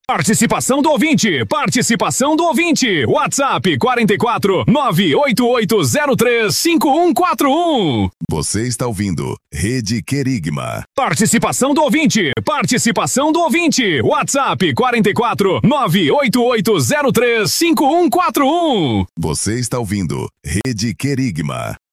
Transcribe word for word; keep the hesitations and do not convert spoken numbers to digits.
Participação do ouvinte, participação do ouvinte. WhatsApp quarenta e quatro, nove oito oito zero três, cinco um quatro um. Você está ouvindo Rede Querigma. Participação do ouvinte, participação do ouvinte. WhatsApp quarenta e quatro, nove oito oito zero três, cinco um quatro um. Você está ouvindo Rede Querigma.